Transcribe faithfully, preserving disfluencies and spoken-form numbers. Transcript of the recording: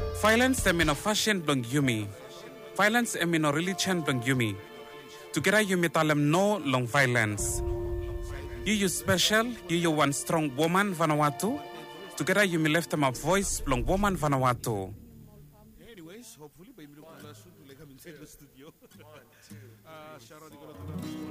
Violence em no fashion blong yumi. Violence em no religion blong yumi. Together yumi talem no long violence. You you special, you you one strong woman Vanuatu. Together yumi left them a voice blong woman Vanuatu. Anyways, hopefully by minute ko na soon to like kami sa studio. Ah, shout out ko na